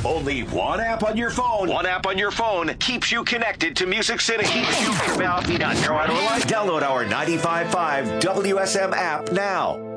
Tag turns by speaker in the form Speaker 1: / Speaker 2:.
Speaker 1: Only one app on your phone. One app on your phone keeps you connected to Music City. Download our 95.5 WSM app now.